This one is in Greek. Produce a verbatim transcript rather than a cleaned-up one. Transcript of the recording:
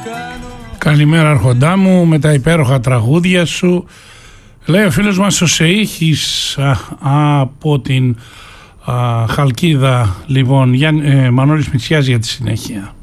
Καλημέρα αρχοντά μου, με τα υπέροχα τραγούδια σου. Λέει ο φίλος μας ο Σεΐχης από την α, Χαλκίδα. Λοιπόν, Γιάννη, ε, Μανώλης Μητσιάς για τη συνέχεια.